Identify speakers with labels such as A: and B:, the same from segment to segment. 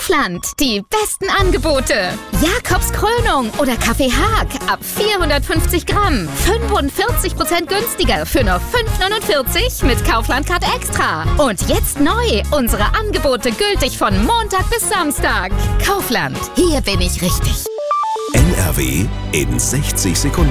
A: Kaufland. Die besten Angebote. Jakobs Krönung oder Kaffee Haag ab 450 Gramm. 45% günstiger für nur 5,49 mit Kaufland-Card Extra. Und jetzt neu. Unsere Angebote gültig von Montag bis Samstag. Kaufland. Hier bin ich richtig.
B: NRW in 60 Sekunden.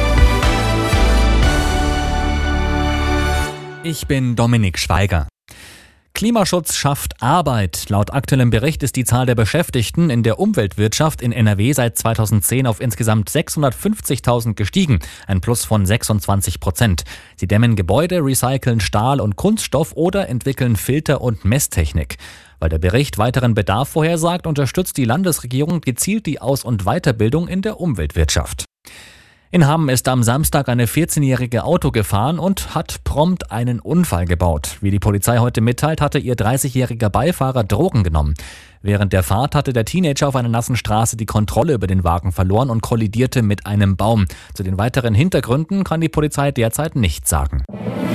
C: Ich bin Dominik Schweiger. Klimaschutz schafft Arbeit. Laut aktuellem Bericht ist die Zahl der Beschäftigten in der Umweltwirtschaft in NRW seit 2010 auf insgesamt 650.000 gestiegen, ein Plus von 26%. Sie dämmen Gebäude, recyceln Stahl und Kunststoff oder entwickeln Filter- und Messtechnik. Weil der Bericht weiteren Bedarf vorhersagt, unterstützt die Landesregierung gezielt die Aus- und Weiterbildung in der Umweltwirtschaft. In Hamm ist am Samstag eine 14-jährige Auto gefahren und hat prompt einen Unfall gebaut. Wie die Polizei heute mitteilt, hatte ihr 30-jähriger Beifahrer Drogen genommen. Während der Fahrt hatte der Teenager auf einer nassen Straße die Kontrolle über den Wagen verloren und kollidierte mit einem Baum. Zu den weiteren Hintergründen kann die Polizei derzeit nichts sagen.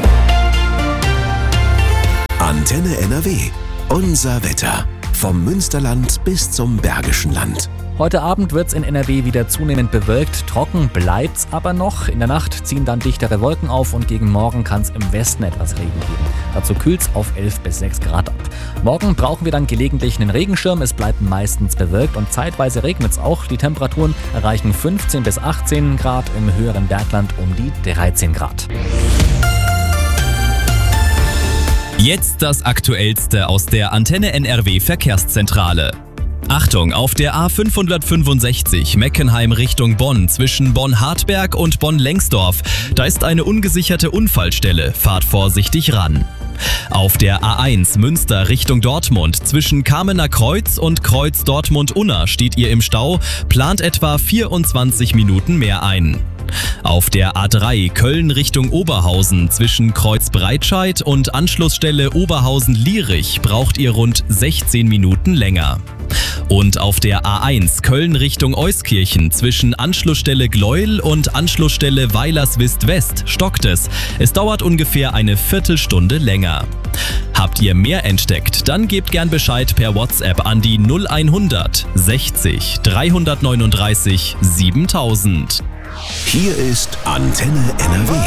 B: Antenne NRW. Unser Wetter. Vom Münsterland bis zum Bergischen Land.
C: Heute Abend wird's in NRW wieder zunehmend bewölkt. Trocken bleibt's aber noch. In der Nacht ziehen dann dichtere Wolken auf und gegen Morgen kann's im Westen etwas Regen geben. Dazu kühlt's auf 11 bis 6 Grad ab. Morgen brauchen wir dann gelegentlich einen Regenschirm. Es bleibt meistens bewölkt und zeitweise regnet's auch. Die Temperaturen erreichen 15 bis 18 Grad, im höheren Bergland um die 13 Grad.
D: Jetzt das Aktuellste aus der Antenne NRW Verkehrszentrale. Achtung, auf der A565 Meckenheim Richtung Bonn zwischen Bonn-Hartberg und Bonn-Lengsdorf. Da ist eine ungesicherte Unfallstelle. Fahrt vorsichtig ran. Auf der A1 Münster Richtung Dortmund zwischen Kamener Kreuz und Kreuz Dortmund-Unna steht ihr im Stau. Plant etwa 24 Minuten mehr ein. Auf der A3 Köln Richtung Oberhausen zwischen Kreuz Breitscheid und Anschlussstelle Oberhausen-Lierich braucht ihr rund 16 Minuten länger. Und auf der A1 Köln Richtung Euskirchen zwischen Anschlussstelle Gleuel und Anschlussstelle Weilerswist-West stockt es. Es dauert ungefähr eine Viertelstunde länger. Habt ihr mehr entdeckt? Dann gebt gern Bescheid per WhatsApp an die 0100 60 339 7000.
B: Hier ist Antenne NRW.